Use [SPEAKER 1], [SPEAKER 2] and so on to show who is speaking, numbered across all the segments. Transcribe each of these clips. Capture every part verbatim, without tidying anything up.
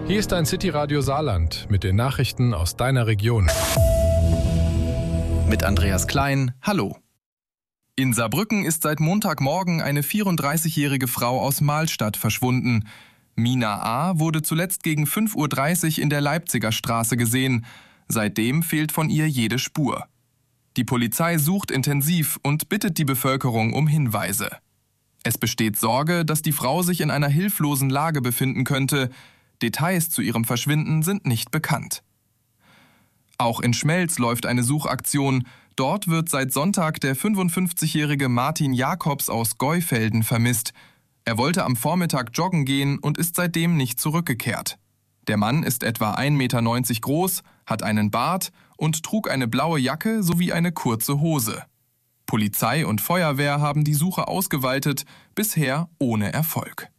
[SPEAKER 1] Hier ist dein City-Radio Saarland mit den Nachrichten aus deiner Region.
[SPEAKER 2] Mit Andreas Klein, hallo. In Saarbrücken ist seit Montagmorgen eine vierunddreißigjährige Frau aus Mahlstadt verschwunden. Mina A. wurde zuletzt gegen fünf Uhr dreißig in der Leipziger Straße gesehen. Seitdem fehlt von ihr jede Spur. Die Polizei sucht intensiv und bittet die Bevölkerung um Hinweise. Es besteht Sorge, dass die Frau sich in einer hilflosen Lage befinden könnte. Details zu ihrem Verschwinden sind nicht bekannt. Auch in Schmelz läuft eine Suchaktion. Dort wird seit Sonntag der fünfundfünfzigjährige Martin Jakobs aus Geufelden vermisst. Er wollte am Vormittag joggen gehen und ist seitdem nicht zurückgekehrt. Der Mann ist etwa ein Meter neunzig groß, hat einen Bart und trug eine blaue Jacke sowie eine kurze Hose. Polizei und Feuerwehr haben die Suche ausgeweitet, bisher ohne Erfolg.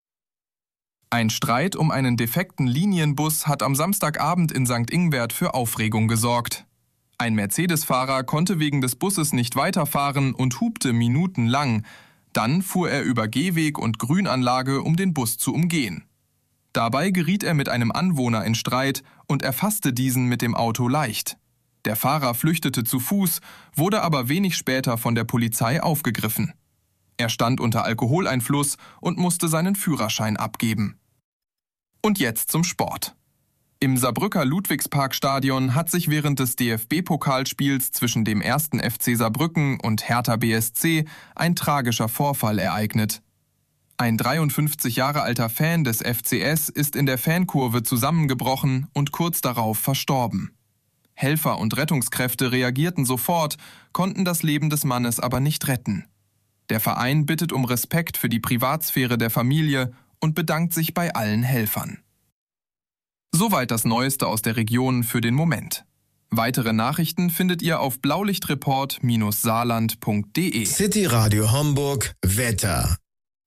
[SPEAKER 2] Ein Streit um einen defekten Linienbus hat am Samstagabend in Sankt Ingbert für Aufregung gesorgt. Ein Mercedes-Fahrer konnte wegen des Busses nicht weiterfahren und hupte minutenlang. Dann fuhr er über Gehweg und Grünanlage, um den Bus zu umgehen. Dabei geriet er mit einem Anwohner in Streit und erfasste diesen mit dem Auto leicht. Der Fahrer flüchtete zu Fuß, wurde aber wenig später von der Polizei aufgegriffen. Er stand unter Alkoholeinfluss und musste seinen Führerschein abgeben. Und jetzt zum Sport. Im Saarbrücker Ludwigsparkstadion hat sich während des D F B-Pokalspiels zwischen dem ersten F C Saarbrücken und Hertha B S C ein tragischer Vorfall ereignet. Ein dreiundfünfzig Jahre alter Fan des F C S ist in der Fankurve zusammengebrochen und kurz darauf verstorben. Helfer und Rettungskräfte reagierten sofort, konnten das Leben des Mannes aber nicht retten. Der Verein bittet um Respekt für die Privatsphäre der Familie und bedankt sich bei allen Helfern. Soweit das Neueste aus der Region für den Moment. Weitere Nachrichten findet ihr auf blaulichtreport Bindestrich saarland Punkt de.
[SPEAKER 3] City Radio Homburg Wetter.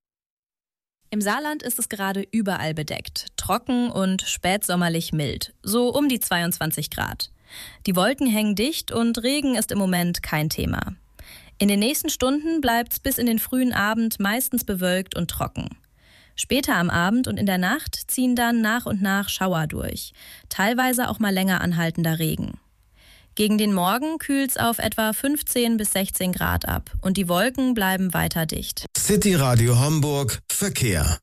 [SPEAKER 4] Im Saarland ist es gerade überall bedeckt, trocken und spätsommerlich mild, so um die zweiundzwanzig Grad. Die Wolken hängen dicht und Regen ist im Moment kein Thema. In den nächsten Stunden bleibt's bis in den frühen Abend meistens bewölkt und trocken. Später am Abend und in der Nacht ziehen dann nach und nach Schauer durch, teilweise auch mal länger anhaltender Regen. Gegen den Morgen kühlt's auf etwa fünfzehn bis sechzehn Grad ab und die Wolken bleiben weiter dicht.
[SPEAKER 3] City Radio Homburg Verkehr.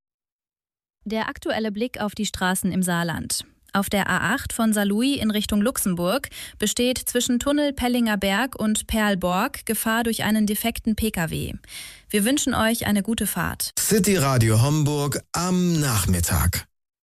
[SPEAKER 4] Der aktuelle Blick auf die Straßen im Saarland. Auf der A acht von Saarlouis in Richtung Luxemburg besteht zwischen Tunnel Pellinger Berg und Perlborg Gefahr durch einen defekten Pkw. Wir wünschen euch eine gute Fahrt.
[SPEAKER 3] City Radio Homburg am Nachmittag.